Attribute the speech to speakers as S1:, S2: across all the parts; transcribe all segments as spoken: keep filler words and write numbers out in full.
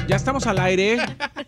S1: Ya estamos al aire.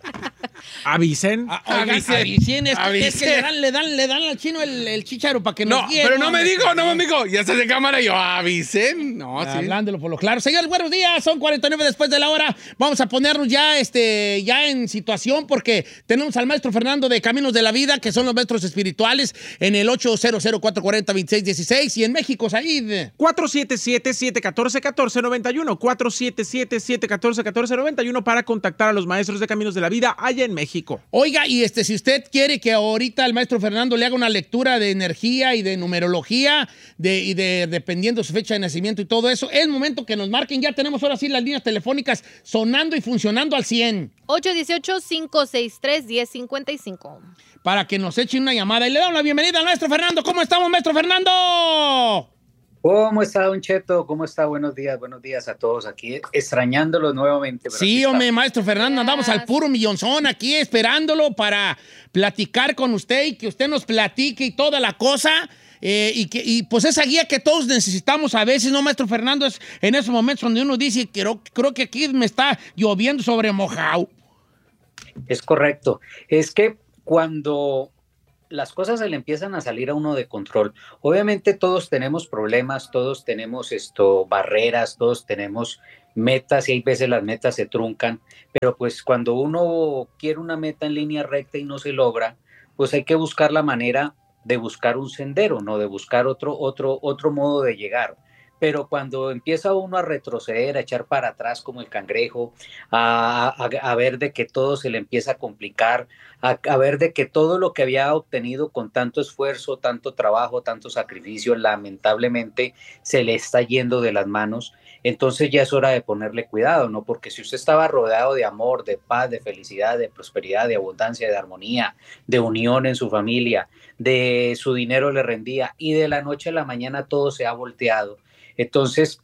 S1: Avisen.
S2: Ah, oigan, avisen. Avisen. Es, avisen. Es que le dan, le dan, le dan al chino el, el chícharo para que nos
S3: No,
S2: guíe.
S3: pero no, no me digo, no me digo. Ya está de cámara y yo, avisen. No,
S2: ah,
S3: sí.
S2: Hablándolo por lo claro. Señores, buenos días. Son cuarenta y nueve después de la hora. Vamos a ponernos ya, este, ya en situación porque tenemos al maestro Fernando de Caminos de la Vida, que son los maestros espirituales, en el ocho cero cero, cuatro cuatro cero, dos seis uno seis. Y en México, Said.
S1: cuatro siete siete, siete uno cuatro, uno cuatro nueve uno. cuatro siete siete, siete uno cuatro, uno cuatro nueve uno para contactar a los maestros de Caminos de la Vida allá en México.
S2: Oiga, y este, si usted quiere que ahorita el maestro Fernando le haga una lectura de energía y de numerología de, y de dependiendo su fecha de nacimiento y todo eso, es momento que nos marquen. Ya tenemos ahora sí las líneas telefónicas sonando y funcionando al cien.
S4: ocho uno ocho, cinco seis tres, uno cero cinco cinco.
S2: Para que nos echen una llamada. Y le damos la bienvenida al maestro Fernando. ¿Cómo estamos, maestro Fernando?
S5: ¿Cómo está, Don Cheto? ¿Cómo está? Buenos días, buenos días a todos aquí, extrañándolos nuevamente. Pero
S2: sí, hombre, maestro Fernando, andamos al puro millonzón aquí esperándolo para platicar con usted y que usted nos platique y toda la cosa. Eh, y, que, y pues esa guía que todos necesitamos a veces, ¿no, maestro Fernando? Es en esos momentos donde uno dice, creo, creo que aquí me está lloviendo sobre mojado.
S5: Es correcto. Es que cuando las cosas se le empiezan a salir a uno de control. Obviamente todos tenemos problemas, todos tenemos esto, barreras, todos tenemos metas y hay veces las metas se truncan, pero pues cuando uno quiere una meta en línea recta y no se logra, pues hay que buscar la manera de buscar un sendero, ¿no? De buscar otro, otro, otro modo de llegar. Pero cuando empieza uno a retroceder, a echar para atrás como el cangrejo, a, a, a ver de que todo se le empieza a complicar, a, a ver de que todo lo que había obtenido con tanto esfuerzo, tanto trabajo, tanto sacrificio, lamentablemente se le está yendo de las manos, entonces ya es hora de ponerle cuidado, ¿no? Porque si usted estaba rodeado de amor, de paz, de felicidad, de prosperidad, de abundancia, de armonía, de unión en su familia, de su dinero le rendía y de la noche a la mañana todo se ha volteado, entonces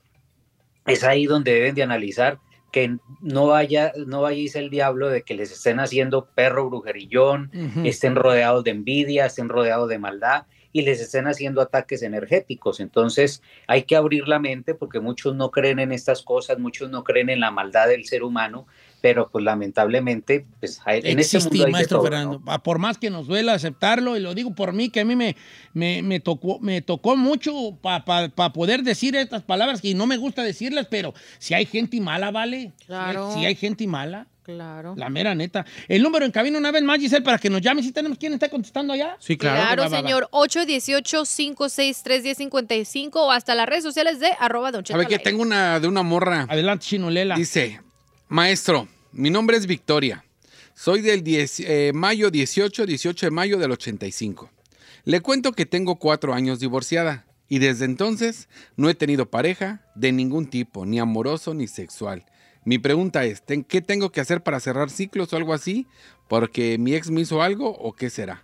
S5: es ahí donde deben de analizar que no vaya, no vaya a ser el diablo de que les estén haciendo perro brujerillón, uh-huh. estén rodeados de envidia, estén rodeados de maldad y les estén haciendo ataques energéticos. Entonces hay que abrir la mente porque muchos no creen en estas cosas, muchos no creen en la maldad del ser humano, pero pues lamentablemente pues, en
S2: Existe,
S5: este mundo hay
S2: maestro
S5: de todo,
S2: Fernando,
S5: ¿no?
S2: Por más que nos duela aceptarlo, y lo digo por mí, que a mí me, me, me, tocó, me tocó mucho para pa, pa poder decir estas palabras, que no me gusta decirlas, pero si hay gente mala, ¿vale?
S4: Claro.
S2: Si hay gente mala.
S4: Claro.
S2: La mera neta. El número en cabina una vez más, Giselle, para que nos llame. ¿Sí tenemos quién está contestando allá?
S1: Sí, claro.
S4: Claro,
S2: va, va,
S4: señor.
S2: va.
S4: ocho uno ocho, cinco seis tres, uno cero cinco cinco o hasta las redes sociales de arroba Don Cheto.
S3: ¿Sabe que tengo una de una morra?
S2: Adelante, Chinolela.
S3: Dice, maestro, mi nombre es Victoria. Soy del diez, eh, mayo dieciocho, dieciocho de mayo del ochenta y cinco. Le cuento que tengo cuatro años divorciada y desde entonces no he tenido pareja de ningún tipo, ni amoroso ni sexual. Mi pregunta es, ¿qué tengo que hacer para cerrar ciclos o algo así? ¿Porque mi ex me hizo algo o qué será?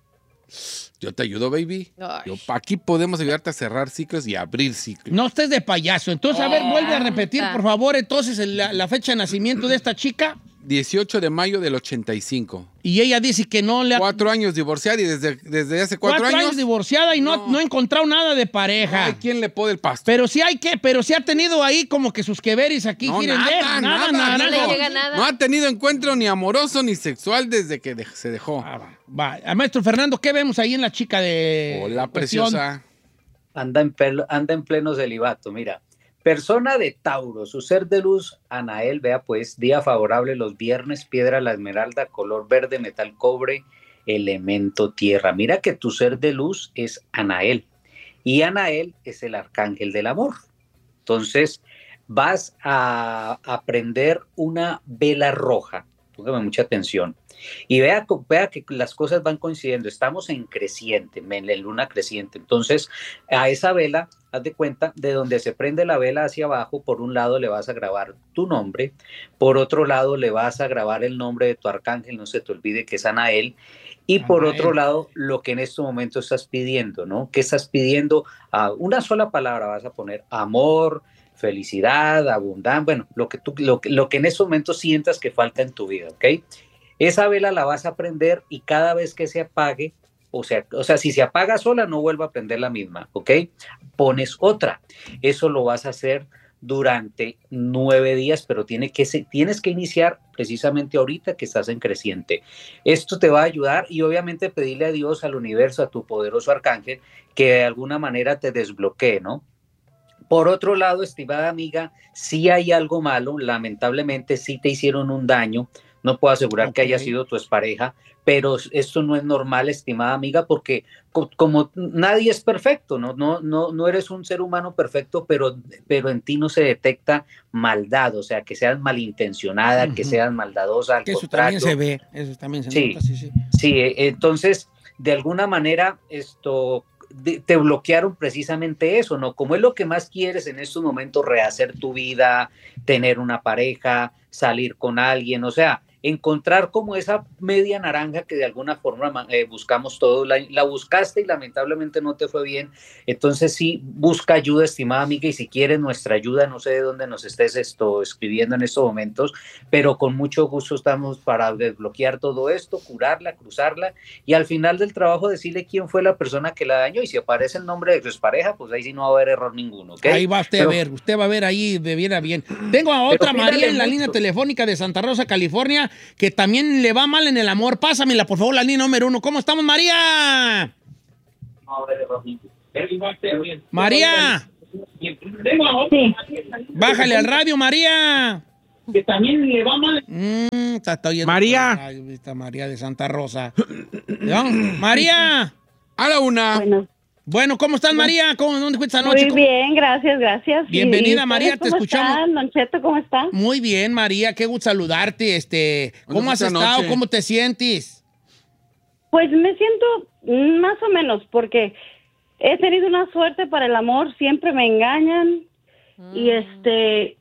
S3: Yo te ayudo, baby. Yo, aquí podemos ayudarte a cerrar ciclos y abrir ciclos.
S2: No estés de payaso. Entonces, a ver, vuelve a repetir, por favor, entonces la, la fecha de nacimiento de esta chica.
S3: dieciocho de mayo del ochenta y cinco.
S2: Y ella dice que no le ha...
S3: Cuatro años divorciada y desde, desde hace cuatro,
S2: cuatro
S3: años...
S2: años divorciada y no, no. no ha encontrado nada de pareja.
S3: Ay, ¿quién le pone el pasto?
S2: Pero sí hay que, pero sí ha tenido ahí como que sus queveres aquí.
S3: No,
S2: quieren
S3: nada,
S2: ver.
S3: nada,
S2: Nada,
S3: nada,
S2: nada.
S4: No le llega nada.
S3: No ha tenido encuentro ni amoroso ni sexual desde que de, se dejó.
S2: Ah, va, va. A maestro Fernando, ¿qué vemos ahí en la chica de...
S3: Hola,
S2: cuestión?
S3: preciosa.
S5: Anda en, pelo, anda en pleno celibato, mira. Persona de Tauro, su ser de luz, Anael, vea pues, día favorable los viernes, piedra la esmeralda, color verde, metal cobre, elemento tierra. Mira que tu ser de luz es Anael y Anael es el arcángel del amor. Entonces vas a aprender una vela roja, póngame mucha atención. Y vea, vea que las cosas van coincidiendo, estamos en creciente, en luna creciente, entonces a esa vela, haz de cuenta, de donde se prende la vela hacia abajo, por un lado le vas a grabar tu nombre, por otro lado le vas a grabar el nombre de tu arcángel, no se te olvide que es Anael, y por
S2: Anael.
S5: Otro lado lo que en este momento estás pidiendo, ¿no? ¿Qué estás pidiendo? Ah, una sola palabra vas a poner, amor, felicidad, abundancia, bueno, lo que, tú, lo, lo que en este momento sientas que falta en tu vida, ¿ok? Esa vela la vas a prender y cada vez que se apague, o sea, o sea, si se apaga sola, no vuelva a prender la misma, ¿ok? Pones otra. Eso lo vas a hacer durante nueve días, pero tiene que se, tienes que iniciar precisamente ahorita que estás en creciente. Esto te va a ayudar y obviamente pedirle a Dios, al universo, a tu poderoso arcángel, que de alguna manera te desbloquee, ¿no? Por otro lado, estimada amiga, si hay algo malo, lamentablemente sí te hicieron un daño, no puedo asegurar okay. que haya sido tu expareja, pero esto no es normal, estimada amiga, porque co como nadie es perfecto, ¿no? No, no, no eres un ser humano perfecto, pero, pero en ti no se detecta maldad, o sea, que seas malintencionada, uh-huh. que seas maldadosa, al
S2: que eso
S5: contrario.
S2: También se ve, eso también se
S5: sí,
S2: nota, sí, sí.
S5: Sí, entonces, de alguna manera, esto... De, te bloquearon precisamente eso, ¿no? Como es lo que más quieres en estos momentos, rehacer tu vida, tener una pareja, salir con alguien, o sea, encontrar como esa media naranja que de alguna forma eh, buscamos todos, la, la buscaste y lamentablemente no te fue bien, entonces sí, busca ayuda, estimada amiga, y si quieres nuestra ayuda, no sé de dónde nos estés esto, escribiendo en estos momentos, pero con mucho gusto estamos para desbloquear todo esto, curarla, cruzarla, y al final del trabajo decirle quién fue la persona que la dañó, y si aparece el nombre de su pareja, pues ahí sí no va a haber error ninguno, ¿okay?
S2: Ahí va usted pero, a ver, usted va a ver ahí de bien a bien. Tengo a otra María en la mucho. línea telefónica de Santa Rosa, California, que también le va mal en el amor. Pásamela, por favor, la línea número uno. ¿Cómo estamos, María? María.
S6: Sí.
S2: Bájale al radio, María.
S6: Que también le va mal.
S2: Mm, está, está
S1: María.
S2: Está María de Santa Rosa. María.
S3: A la una.
S6: Bueno.
S2: Bueno, ¿cómo estás, María? ¿Cómo, ¿Dónde fuiste anoche?
S6: Muy bien, gracias, gracias.
S2: Bienvenida, María, te escuchamos.
S6: ¿Cómo están, Don Cheto, cómo está?
S2: Muy bien, María, qué gusto saludarte. Este, ¿Cómo has estado? Anoche? ¿Cómo te sientes?
S6: Pues me siento más o menos, porque he tenido una suerte para el amor, siempre me engañan, mm. y este,